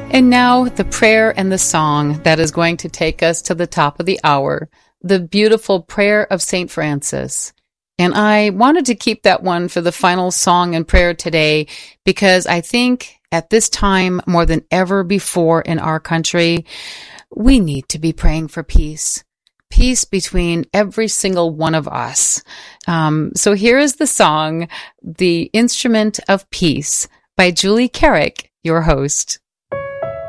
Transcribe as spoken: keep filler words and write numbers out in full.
And now the prayer and the song that is going to take us to the top of the hour, the beautiful prayer of Saint Francis. And I wanted to keep that one for the final song and prayer today because I think at this time, more than ever before in our country, we need to be praying for peace. Peace between every single one of us. Um, so here is the song, The Instrument of Peace by Julie Carrick, your host.